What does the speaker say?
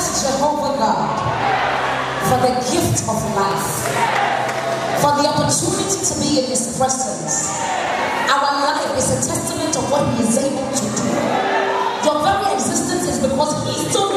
bless Jehovah God for the gift of life, for the opportunity to be in His presence. Our life is a testament of what He is able to do. Your very existence is because He's so